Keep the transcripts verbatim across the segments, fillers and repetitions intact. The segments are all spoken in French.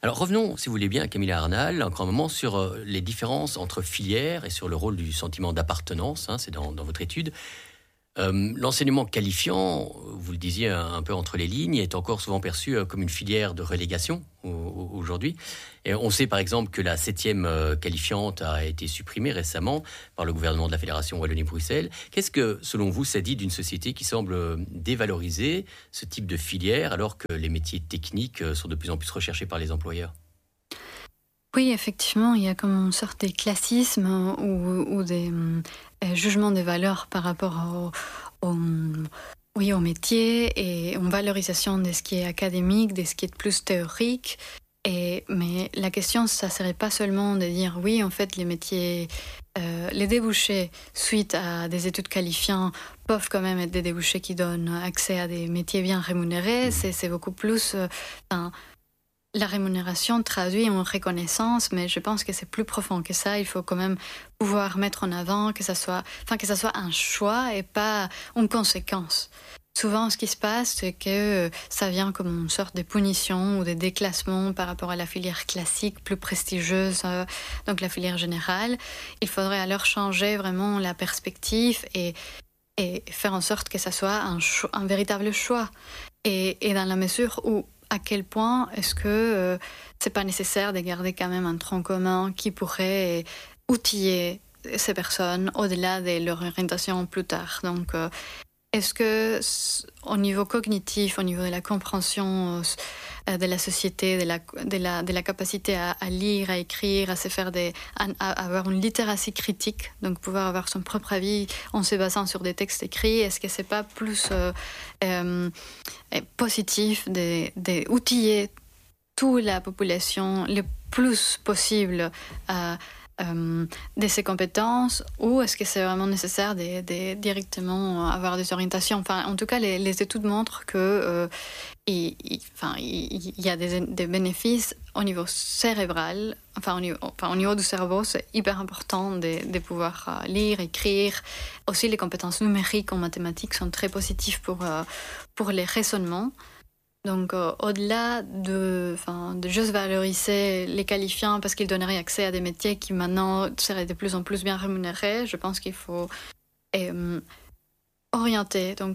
Alors revenons, si vous voulez bien, à Camilla Arnal, encore un moment, sur euh, les différences entre filières et sur le rôle du sentiment d'appartenance, hein, c'est dans, dans votre étude. Euh, l'enseignement qualifiant, vous le disiez un, un peu entre les lignes, est encore souvent perçu euh, comme une filière de relégation au, au, aujourd'hui. Et on sait par exemple que la septième euh, qualifiante a été supprimée récemment par le gouvernement de la Fédération Wallonie-Bruxelles. Qu'est-ce que, selon vous, ça dit d'une société qui semble dévaloriser ce type de filière alors que les métiers techniques sont de plus en plus recherchés par les employeurs ? Oui, effectivement, il y a comme une sorte de classisme ou, ou des euh, jugements des valeurs par rapport au, au, oui, au métier et une valorisation de ce qui est académique, de ce qui est plus théorique. Et, mais la question, ça ne serait pas seulement de dire oui, en fait, les métiers, euh, les débouchés suite à des études qualifiantes peuvent quand même être des débouchés qui donnent accès à des métiers bien rémunérés. Mmh. C'est, c'est beaucoup plus... Euh, enfin, la rémunération traduit en reconnaissance, mais je pense que c'est plus profond que ça. Il faut quand même pouvoir mettre en avant que ça soit, enfin, que ça soit un choix et pas une conséquence. Souvent, ce qui se passe, c'est que ça vient comme une sorte de punition ou de déclassement par rapport à la filière classique, plus prestigieuse, euh, donc la filière générale. Il faudrait alors changer vraiment la perspective et, et faire en sorte que ça soit un, cho- un véritable choix. Et, et dans la mesure où à quel point est-ce que euh, c'est pas nécessaire de garder quand même un tronc commun qui pourrait outiller ces personnes au-delà de leur orientation plus tard. Donc, euh, est-ce que au niveau cognitif, au niveau de la compréhension euh, de la société, de la, de la, de la capacité à, à lire, à écrire, à se faire des, à, à avoir une littératie critique, donc pouvoir avoir son propre avis en se basant sur des textes écrits, est-ce que c'est pas plus euh, euh, positif d'outiller toute la population le plus possible à Euh, de ses compétences, ou est-ce que c'est vraiment nécessaire de, de directement avoir des orientations? Enfin, en tout cas, les, les études montrent que euh, il, il, enfin, il, il y a des, des bénéfices au niveau cérébral, enfin au niveau, enfin, au niveau du cerveau, c'est hyper important de, de pouvoir euh, lire, écrire. Aussi, les compétences numériques en mathématiques sont très positives pour, euh, pour les raisonnements. Donc, euh, au-delà de, de juste valoriser les qualifiants parce qu'ils donneraient accès à des métiers qui maintenant seraient de plus en plus bien rémunérés, je pense qu'il faut euh, orienter, donc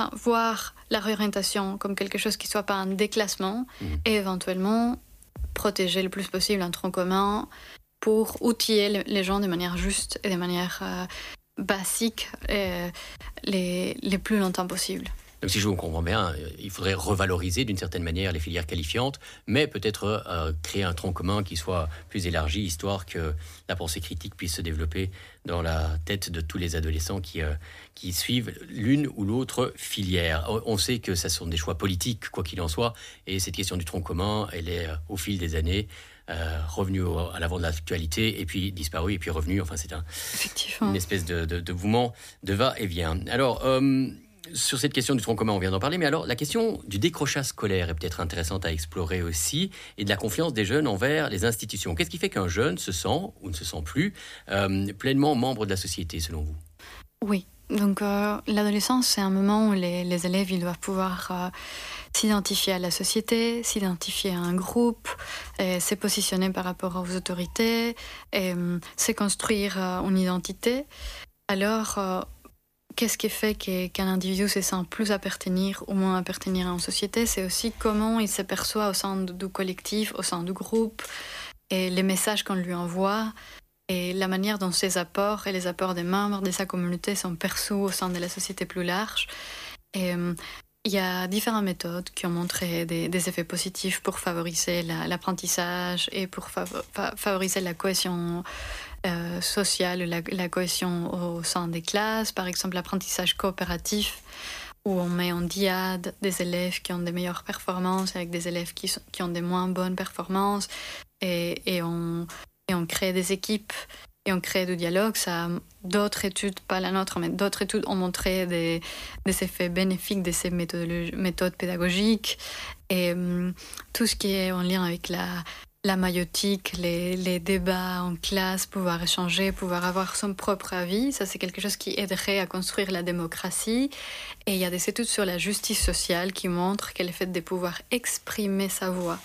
voir la réorientation comme quelque chose qui ne soit pas un déclassement mmh. et éventuellement protéger le plus possible un tronc commun pour outiller les gens de manière juste et de manière euh, basique euh, les, les plus longtemps possible. Même si je vous comprends bien, il faudrait revaloriser d'une certaine manière les filières qualifiantes, mais peut-être euh, créer un tronc commun qui soit plus élargi, histoire que la pensée critique puisse se développer dans la tête de tous les adolescents qui, euh, qui suivent l'une ou l'autre filière. On sait que ce sont des choix politiques, quoi qu'il en soit, et cette question du tronc commun, elle est euh, au fil des années euh, revenue au, à l'avant de l'actualité, et puis disparue, et puis revenue. Enfin, c'est un, une espèce de, de, de mouvement de va-et-vient. Alors... Euh, Sur cette question du tronc commun, on vient d'en parler, mais alors la question du décrochage scolaire est peut-être intéressante à explorer aussi, et de la confiance des jeunes envers les institutions. Qu'est-ce qui fait qu'un jeune se sent, ou ne se sent plus, euh, pleinement membre de la société, selon vous ? Oui, donc euh, l'adolescence, c'est un moment où les, les élèves ils doivent pouvoir euh, s'identifier à la société, s'identifier à un groupe, et se positionner par rapport aux autorités, et euh, se construire euh, une identité. Alors... Euh, Qu'est-ce qui fait qu'un individu se sent plus appartenir ou moins appartenir à une société? C'est aussi comment il se perçoit au sein du collectif, au sein du groupe, et les messages qu'on lui envoie, et la manière dont ses apports et les apports des membres de sa communauté sont perçus au sein de la société plus large. Et, euh, il y a différentes méthodes qui ont montré des, des effets positifs pour favoriser la, l'apprentissage et pour fav- fa- favoriser la cohésion euh, sociale, la, la cohésion au sein des classes. Par exemple, l'apprentissage coopératif, où on met en diade des élèves qui ont des meilleures performances avec des élèves qui, sont, qui ont des moins bonnes performances, et, et, on, et on crée des équipes. Et on crée du dialogue. Ça, d'autres études, pas la nôtre, mais d'autres études ont montré des, des effets bénéfiques de ces méthodes pédagogiques. Et hum, tout ce qui est en lien avec la, la maïotique, les, les débats en classe, pouvoir échanger, pouvoir avoir son propre avis, ça c'est quelque chose qui aiderait à construire la démocratie. Et il y a des études sur la justice sociale qui montrent que le fait de pouvoir exprimer sa voix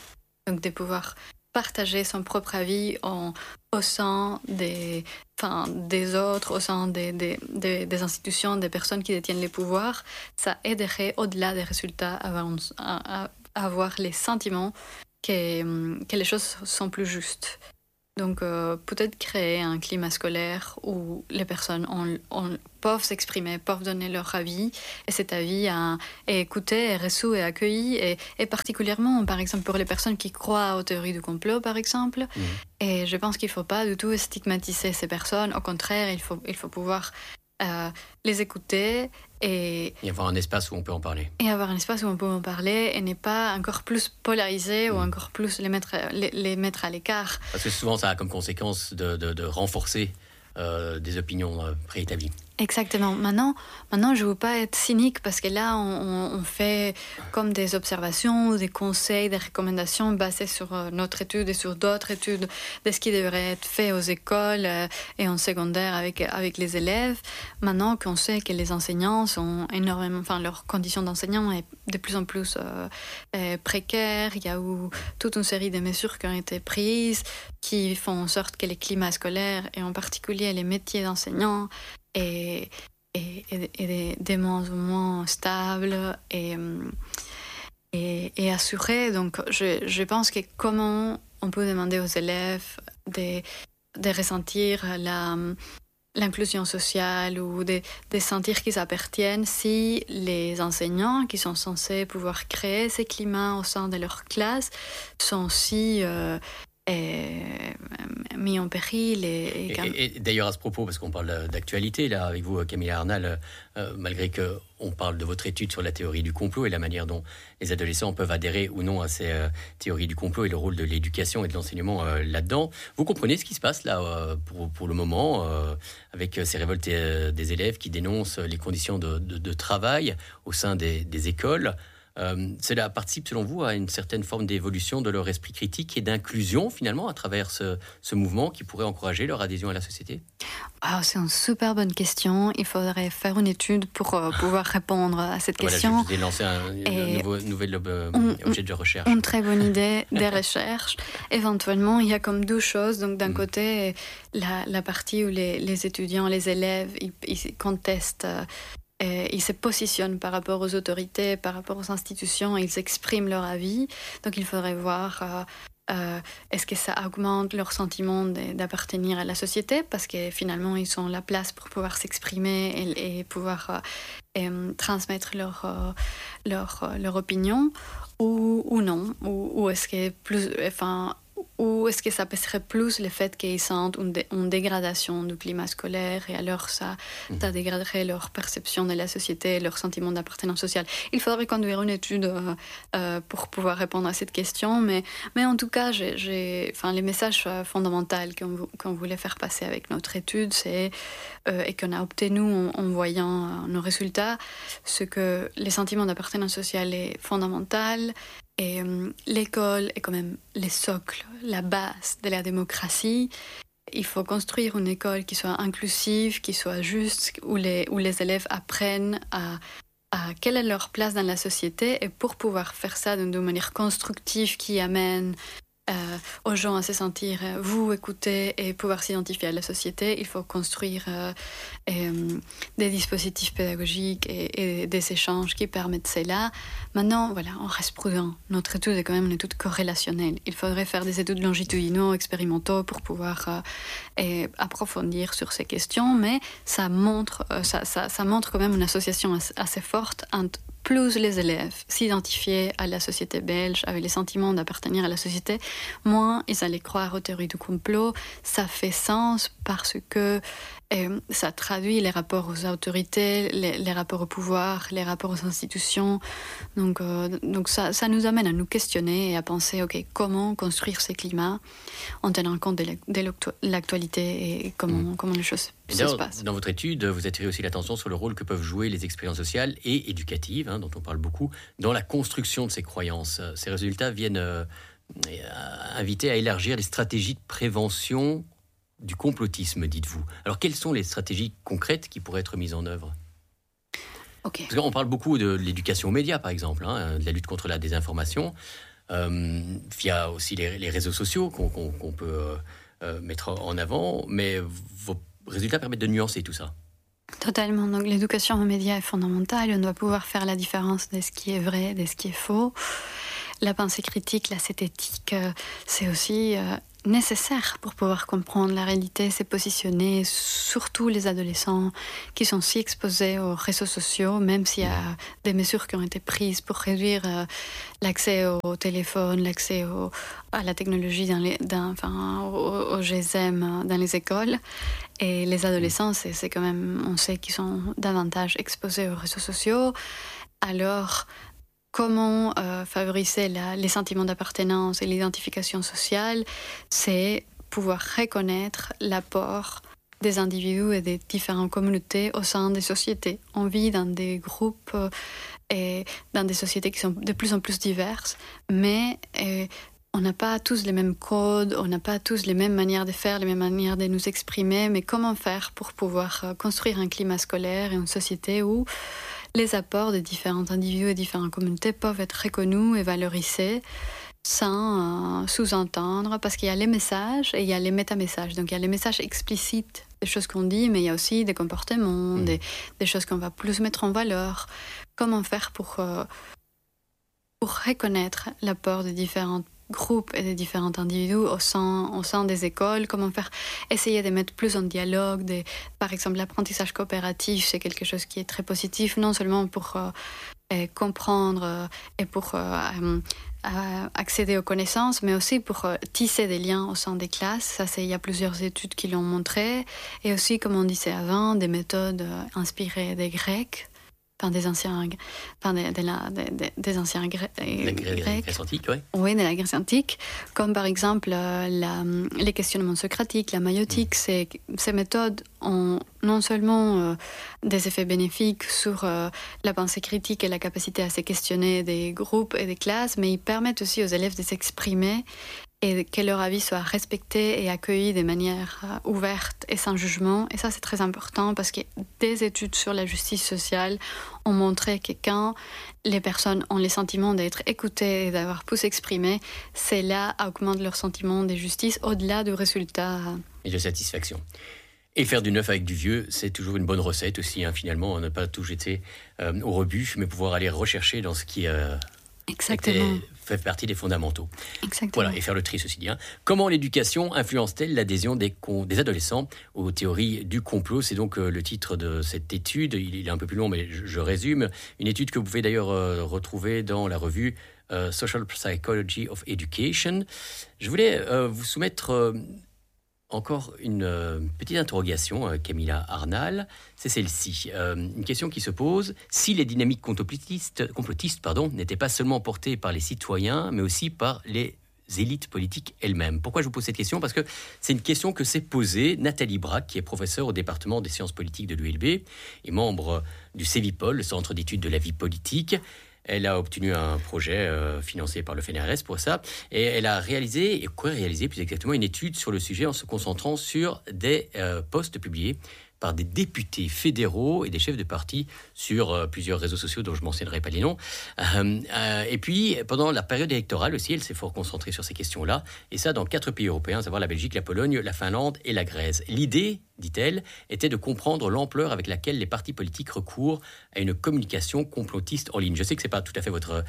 Donc de pouvoir partager son propre avis en, au sein des, enfin, des autres, au sein des, des, des, des institutions, des personnes qui détiennent les pouvoirs, ça aiderait au-delà des résultats à avoir, à, à avoir les sentiments que, que les choses sont plus justes. Donc euh, peut-être créer un climat scolaire où les personnes ont, ont, peuvent s'exprimer, peuvent donner leur avis, et cet avis a, est écouté, est reçu et accueilli, et, et particulièrement, par exemple, pour les personnes qui croient aux théories du complot, par exemple. Mmh. Et je pense qu'il ne faut pas du tout stigmatiser ces personnes. Au contraire, il faut, il faut pouvoir euh, les écouter et, et avoir un espace où on peut en parler. Et avoir un espace où on peut en parler et ne pas encore plus polariser mmh. ou encore plus les mettre, les, les mettre à l'écart. Parce que souvent, ça a comme conséquence de, de, de renforcer euh, des opinions euh, préétablies. Exactement. Maintenant, maintenant, je ne veux pas être cynique parce que là, on, on fait comme des observations, des conseils, des recommandations basées sur notre étude et sur d'autres études de ce qui devrait être fait aux écoles et en secondaire avec, avec les élèves. Maintenant qu'on sait que les enseignants sont énormément, enfin, leurs conditions d'enseignants est de plus en plus euh, euh, précaires. Il y a eu toute une série de mesures qui ont été prises qui font en sorte que les climats scolaires et en particulier les métiers d'enseignants et, et, et, et des, des moins ou moins stables et, et, et assurés. Donc, je, je pense que comment on peut demander aux élèves de, de ressentir la, l'inclusion sociale ou de, de sentir qu'ils appartiennent si les enseignants qui sont censés pouvoir créer ces climats au sein de leur classe sont si... Euh, Et mis en péril. Et, et, et, et d'ailleurs, à ce propos, parce qu'on parle d'actualité, là, avec vous, Camilla Arnal, euh, malgré qu'on parle de votre étude sur la théorie du complot et la manière dont les adolescents peuvent adhérer ou non à ces euh, théories du complot et le rôle de l'éducation et de l'enseignement euh, là-dedans, vous comprenez ce qui se passe là euh, pour, pour le moment, euh, avec ces révoltes euh, des élèves qui dénoncent les conditions de, de, de travail au sein des, des écoles. Euh, cela participe, selon vous, à une certaine forme d'évolution de leur esprit critique et d'inclusion, finalement, à travers ce, ce mouvement qui pourrait encourager leur adhésion à la société ? Oh, c'est une super bonne question. Il faudrait faire une étude pour euh, pouvoir répondre à cette voilà, question. Je vous ai lancé un, un nouveau, nouvel euh, on, objet de recherche. Une très bonne idée des recherches. Éventuellement, il y a comme deux choses. Donc, d'un mmh. côté, la, la partie où les, les étudiants, les élèves, ils, ils contestent... Euh, Et ils se positionnent par rapport aux autorités, par rapport aux institutions, ils expriment leur avis. Donc il faudrait voir euh, euh, est-ce que ça augmente leur sentiment de, d'appartenir à la société, parce que finalement ils ont la place pour pouvoir s'exprimer et, et pouvoir euh, et, transmettre leur, euh, leur, leur opinion, ou, ou non, ou, ou est-ce que plus... Enfin, ou est-ce que ça pèserait plus le fait qu'ils sentent une, dé- une dégradation du climat scolaire et alors ça, mmh. ça dégraderait leur perception de la société, leur sentiment d'appartenance sociale. Il faudrait conduire une étude euh, euh, pour pouvoir répondre à cette question, mais, mais en tout cas, j'ai, j'ai, enfin, les messages fondamentaux qu'on, qu'on voulait faire passer avec notre étude, c'est, euh, et qu'on a obtenu en, en voyant euh, nos résultats, c'est que les sentiments d'appartenance sociale est fondamental. Et euh, l'école est quand même le socle, la base de la démocratie. Il faut construire une école qui soit inclusive, qui soit juste, où les, où les élèves apprennent à, à quelle est leur place dans la société. Et pour pouvoir faire ça d'une manière constructive qui amène euh, aux gens à se sentir euh, vous écouter et pouvoir s'identifier à la société, il faut construire euh, euh, des dispositifs pédagogiques et, et des échanges qui permettent cela. Maintenant, voilà, on reste prudent. Notre étude est quand même une étude corrélationnelle. Il faudrait faire des études longitudinaux, expérimentaux pour pouvoir euh, et approfondir sur ces questions, mais ça montre, euh, ça, ça, ça montre quand même une association assez, assez forte entre plus les élèves s'identifiaient à la société belge, avaient les sentiments d'appartenir à la société, moins ils allaient croire aux théories du complot. Ça fait sens parce que euh, ça traduit les rapports aux autorités, les, les rapports au pouvoir, les rapports aux institutions. Donc, euh, donc ça, ça nous amène à nous questionner et à penser, ok, comment construire ces climats en tenant compte de, de l'actualité et comment, mmh. comment les choses et se passent. Dans votre étude, vous attirez aussi l'attention sur le rôle que peuvent jouer les expériences sociales et éducatives, hein, dont on parle beaucoup, dans la construction de ces croyances. Ces résultats viennent euh, inviter à élargir les stratégies de prévention du complotisme, dites-vous. Alors, quelles sont les stratégies concrètes qui pourraient être mises en œuvre ? Okay. Parce qu'on parle beaucoup de l'éducation aux médias, par exemple, hein, de la lutte contre la désinformation. euh, via aussi les, les réseaux sociaux qu'on, qu'on, qu'on peut euh, euh, mettre en avant, mais vos résultats permettent de nuancer tout ça. Totalement. Donc l'éducation aux médias est fondamentale. On doit pouvoir faire la différence de ce qui est vrai, de ce qui est faux. La pensée critique, la zététique, euh, c'est aussi euh, nécessaire pour pouvoir comprendre la réalité, se positionner, surtout les adolescents qui sont si exposés aux réseaux sociaux, même s'il y a des mesures qui ont été prises pour réduire euh, l'accès au téléphone, l'accès au, à la technologie, dans les, dans, enfin, au, au G S M dans les écoles. Et les adolescents, c'est, c'est quand même, on sait qu'ils sont davantage exposés aux réseaux sociaux. Alors, comment euh, favoriser la, les sentiments d'appartenance et l'identification sociale? C'est pouvoir reconnaître l'apport des individus et des différentes communautés au sein des sociétés. On vit dans des groupes euh, et dans des sociétés qui sont de plus en plus diverses, mais euh, on n'a pas tous les mêmes codes, on n'a pas tous les mêmes manières de faire, les mêmes manières de nous exprimer, mais comment faire pour pouvoir euh, construire un climat scolaire et une société où les apports de différents individus et différentes communautés peuvent être reconnus et valorisés sans euh, sous-entendre, parce qu'il y a les messages et il y a les métamessages. Donc il y a les messages explicites des choses qu'on dit, mais il y a aussi des comportements, mmh. des, des choses qu'on va plus mettre en valeur. Comment faire pour, euh, pour reconnaître l'apport de différents groupes et de différents individus au sein, au sein des écoles, comment faire, essayer de mettre plus en dialogue, des, par exemple l'apprentissage coopératif, c'est quelque chose qui est très positif, non seulement pour euh, et comprendre euh, et pour euh, euh, accéder aux connaissances, mais aussi pour euh, tisser des liens au sein des classes. Ça, c'est, il y a plusieurs études qui l'ont montré, et aussi, comme on disait avant, des méthodes euh, inspirées des Grecs, Enfin, des anciens, enfin, de, de la, de, de, des anciens grec, la Grèce Grèce antique, oui. Oui, de la Grèce antique, comme par exemple euh, la, les questionnements socratiques, la maïotique. Mmh. Ces, ces méthodes ont non seulement euh, des effets bénéfiques sur euh, la pensée critique et la capacité à se questionner des groupes et des classes, mais ils permettent aussi aux élèves de s'exprimer et que leur avis soit respecté et accueilli de manière euh, ouverte et sans jugement. Et ça, c'est très important parce que des études sur la justice sociale ont montré que quand les personnes ont le sentiment d'être écoutées et d'avoir pu s'exprimer, cela augmente leur sentiment de justice au-delà du résultat. Et de satisfaction. Et faire du neuf avec du vieux, c'est toujours une bonne recette aussi, hein, finalement, ne pas tout jeter euh, au rebut, mais pouvoir aller rechercher dans ce qui... Euh Exactement. Était, fait partie des fondamentaux. Exactement. Voilà, et faire le tri, ceci dit. Hein. Comment l'éducation influence-t-elle l'adhésion des, des adolescents aux théories du complot? C'est donc euh, le titre de cette étude. Il, il est un peu plus long, mais je, je résume. Une étude que vous pouvez d'ailleurs euh, retrouver dans la revue euh, Social Psychology of Education. Je voulais euh, vous soumettre... Euh, Encore une euh, petite interrogation, euh, Camilla Arnal, c'est celle-ci. Euh, une question qui se pose, si les dynamiques complotistes, complotistes pardon, n'étaient pas seulement portées par les citoyens, mais aussi par les élites politiques elles-mêmes. Pourquoi je vous pose cette question? Parce que c'est une question que s'est posée Nathalie Braque, qui est professeure au département des sciences politiques de l'U L B et membre du CEVIPOL, le Centre d'études de la vie politique. Elle a obtenu un projet euh, financé par le F N R S pour ça. Et elle a réalisé, et co-réalisé plus exactement, une étude sur le sujet en se concentrant sur des euh, posts publiés par des députés fédéraux et des chefs de parti sur euh, plusieurs réseaux sociaux dont je ne mentionnerai pas les noms. Euh, euh, et puis, pendant la période électorale aussi, elle s'est fort concentrée sur ces questions-là. Et ça, dans quatre pays européens, à savoir la Belgique, la Pologne, la Finlande et la Grèce. L'idée, dit-elle, était de comprendre l'ampleur avec laquelle les partis politiques recourent à une communication complotiste en ligne. Je sais que ce n'est pas tout à fait votre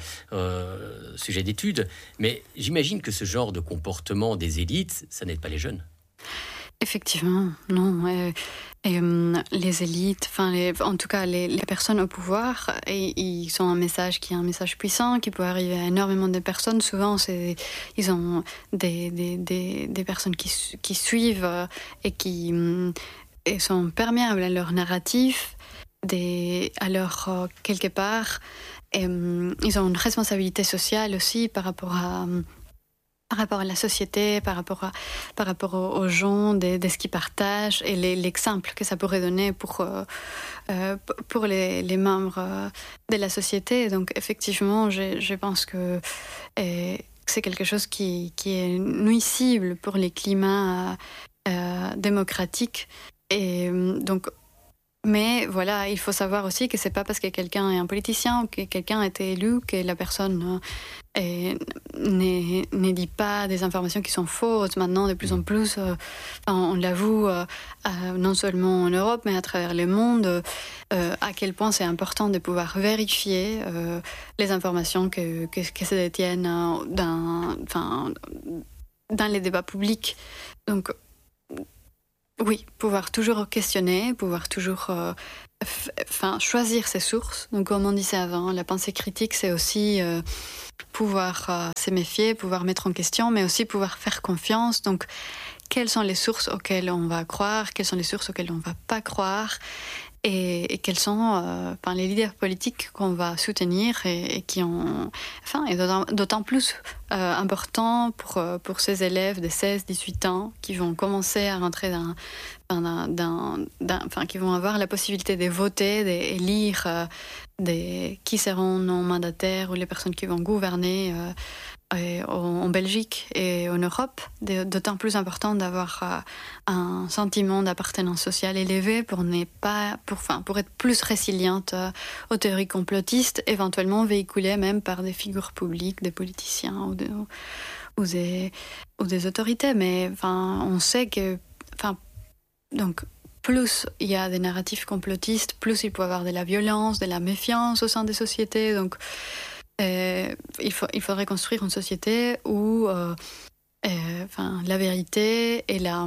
euh, sujet d'étude, mais j'imagine que ce genre de comportement des élites, ça n'aide pas les jeunes. Effectivement, non. Euh, et, euh, les élites, enfin, les, en tout cas, les, les personnes au pouvoir, et, ils ont un message qui est un message puissant, qui peut arriver à énormément de personnes. Souvent, c'est, ils ont des, des, des, des personnes qui, qui suivent euh, et qui et sont perméables à leur narratif, des, à leur, euh, quelque part. Et, euh, ils ont une responsabilité sociale aussi par rapport à... par rapport à la société, par rapport, à, par rapport aux, aux gens, de, de ce qu'ils partagent et les, l'exemple que ça pourrait donner pour, euh, euh, pour les, les membres euh, de la société. Donc effectivement, je, je pense que euh, c'est quelque chose qui, qui est nuisible pour les climats euh, démocratiques. Et donc Mais voilà, il faut savoir aussi que c'est pas parce que quelqu'un est un politicien ou que quelqu'un a été élu que la personne euh, ne, ne dit pas des informations qui sont fausses. Maintenant, de plus en plus, euh, on l'avoue, euh, euh, non seulement en Europe, mais à travers le monde, euh, à quel point c'est important de pouvoir vérifier euh, les informations que, que, que se détiennent dans, enfin, dans les débats publics. Donc, oui, pouvoir toujours questionner, pouvoir toujours euh, f- choisir ses sources. Donc, comme on disait avant, la pensée critique, c'est aussi euh, pouvoir euh, se méfier, pouvoir mettre en question, mais aussi pouvoir faire confiance. Donc, quelles sont les sources auxquelles on va croire, quelles sont les sources auxquelles on ne va pas croire, et, et quels sont euh, enfin, les leaders politiques qu'on va soutenir et, et qui ont, enfin, et d'autant, d'autant plus euh, important pour, pour ces élèves de seize à dix-huit ans qui vont commencer à rentrer dans, dans, dans, dans enfin, qui vont avoir la possibilité de voter, de, de lire euh, des, qui seront nos mandataires ou les personnes qui vont gouverner euh, Et en Belgique et en Europe, d'autant plus important d'avoir un sentiment d'appartenance sociale élevé pour, ne pas, pour, enfin, pour être plus résiliente aux théories complotistes, éventuellement véhiculées même par des figures publiques, des politiciens ou des, ou des, ou des autorités. Mais enfin, on sait que... Enfin, donc, plus il y a des narratifs complotistes, plus il peut y avoir de la violence, de la méfiance au sein des sociétés. Donc, Euh, il, faut, il faudrait construire une société où euh, euh, enfin, la vérité et la,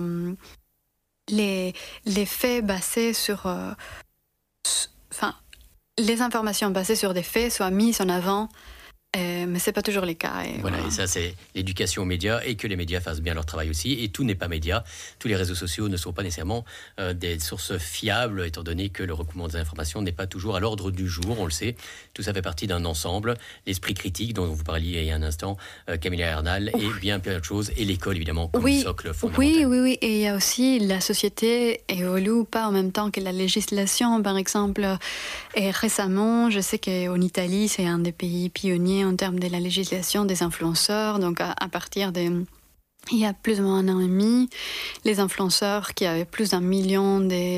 les, les faits basés sur... Euh, enfin, les informations basées sur des faits soient mises en avant. Euh, mais ce n'est pas toujours le cas. Et voilà, voilà. Et ça, c'est l'éducation aux médias et que les médias fassent bien leur travail aussi. Et tout n'est pas média. Tous les réseaux sociaux ne sont pas nécessairement euh, des sources fiables, étant donné que le recoupement des informations n'est pas toujours à l'ordre du jour, on le sait. Tout ça fait partie d'un ensemble. L'esprit critique, dont vous parliez il y a un instant, euh, Camilla Hernal, et bien plein de choses. Et l'école, évidemment, comme oui, socle fondamental. Oui, oui, oui. Et il y a aussi la société évolue pas en même temps que la législation. Par exemple, et récemment, je sais qu'en Italie, c'est un des pays pionniers en termes de la législation des influenceurs. Donc, à, à partir des... Il y a plus ou moins un an et demi, les influenceurs qui avaient plus d'un million de,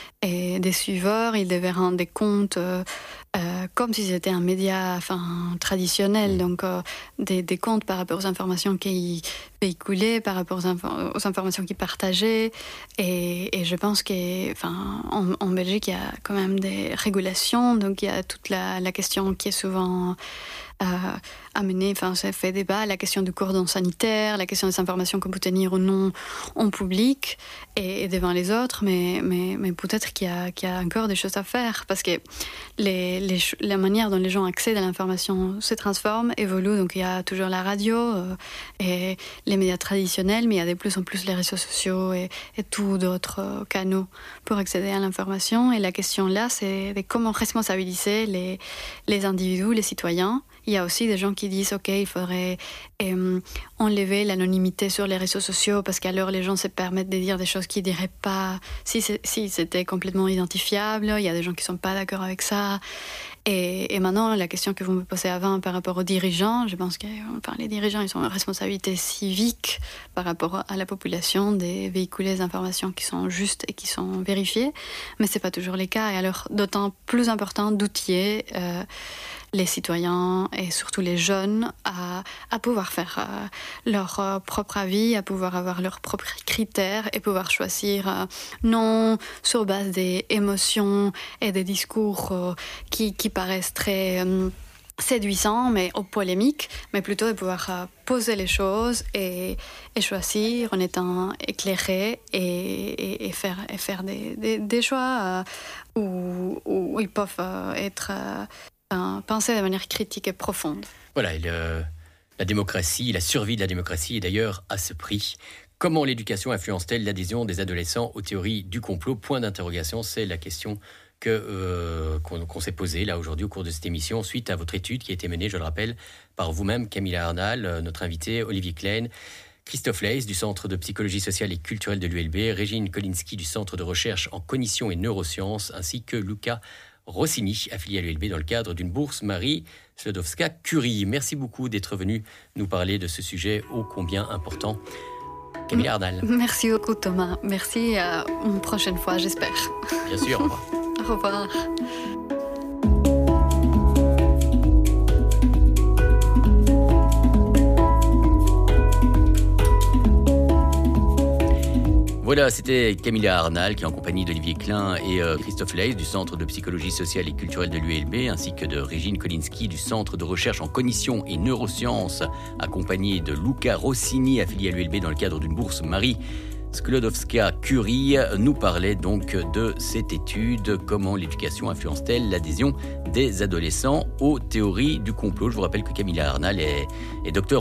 et des suiveurs, ils devaient rendre des comptes euh, euh, comme si c'était un média enfin, traditionnel, donc euh, des, des comptes par rapport aux informations qu'ils véhiculaient, par rapport aux, inf- aux informations qu'ils partageaient. Et, et je pense qu'en en, en Belgique, il y a quand même des régulations, donc il y a toute la, la question qui est souvent... Euh, amener, enfin, ça fait débat, la question du cordon sanitaire, la question des informations qu'on peut tenir ou non en public et, et devant les autres, mais, mais, mais peut-être qu'il y a, qu'il y a encore des choses à faire parce que les, les, la manière dont les gens accèdent à l'information se transforme, évolue. Donc il y a toujours la radio euh, et les médias traditionnels, mais il y a de plus en plus les réseaux sociaux et, et tous d'autres euh, canaux pour accéder à l'information. Et la question là, c'est de comment responsabiliser les, les individus, les citoyens. Il y a aussi des gens qui disent ok, il faudrait euh, enlever l'anonymité sur les réseaux sociaux parce qu'alors les gens se permettent de dire des choses qu'ils ne diraient pas si, si c'était complètement identifiable. Il y a des gens qui ne sont pas d'accord avec ça. Et, et maintenant, la question que vous me posez avant par rapport aux dirigeants, je pense que enfin, les dirigeants ils ont une responsabilité civique par rapport à la population de véhiculer des informations qui sont justes et qui sont vérifiées, mais ce n'est pas toujours le cas. Et alors, d'autant plus important d'outiller euh, les citoyens et surtout les jeunes à, à pouvoir faire euh, leur euh, propre avis, à pouvoir avoir leurs propres critères et pouvoir choisir euh, non sur base des émotions et des discours euh, qui, qui paraissent très euh, séduisants mais aux polémiques, mais plutôt de pouvoir euh, poser les choses et, et choisir en étant éclairé et, et, et faire, et faire des, des, des choix euh, où, où ils peuvent euh, être... Euh, penser de manière critique et profonde. Voilà, et le, la démocratie, la survie de la démocratie est d'ailleurs à ce prix. Comment l'éducation influence-t-elle l'adhésion des adolescents aux théories du complot ? Point d'interrogation, c'est la question que, euh, qu'on, qu'on s'est posée là aujourd'hui au cours de cette émission, suite à votre étude qui a été menée, je le rappelle, par vous-même, Camilla Hernal, notre invité, Olivier Klein, Christophe Leys du Centre de psychologie sociale et culturelle de l'U L B, Régine Kolinski du Centre de recherche en cognition et neurosciences, ainsi que Luca Rossini, affilié à l'U L B dans le cadre d'une bourse Marie Sklodowska-Curie. Merci beaucoup d'être venu nous parler de ce sujet ô combien important. Camilla Hernal. Merci beaucoup Thomas. Merci à une prochaine fois, j'espère. Bien sûr, au revoir. Au revoir. Voilà, c'était Camilla Arnal qui est en compagnie d'Olivier Klein et euh, Christophe Leys du Centre de psychologie sociale et culturelle de l'U L B, ainsi que de Régine Kolinski du Centre de recherche en cognition et neurosciences, accompagnée de Luca Rossini, affilié à l'U L B dans le cadre d'une bourse Marie Sklodowska-Curie, nous parlait donc de cette étude, comment l'éducation influence-t-elle l'adhésion des adolescents aux théories du complot. Je vous rappelle que Camilla Arnal est, est docteur